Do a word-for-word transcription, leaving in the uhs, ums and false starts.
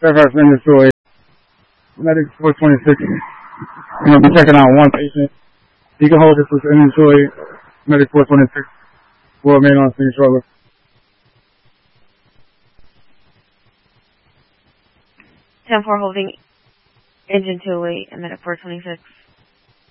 Fairfax Inventory, Medic four twenty-six. I'm going to be checking out one patient. You can hold this with inventory, Medic four twenty-six. We'll remain on scene shortly. ten four holding engine two oh eight and Medic four twenty-six.